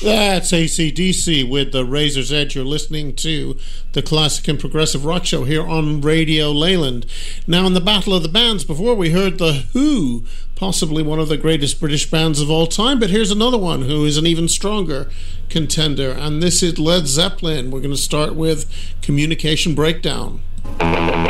That's AC/DC with the Razor's Edge. You're listening to the Classic and Progressive Rock Show here on Radio Leyland. Now, in the Battle of the Bands, before we heard The Who, possibly one of the greatest British bands of all time, but here's another one who is an even stronger contender, and this is Led Zeppelin. We're going to start with Communication Breakdown.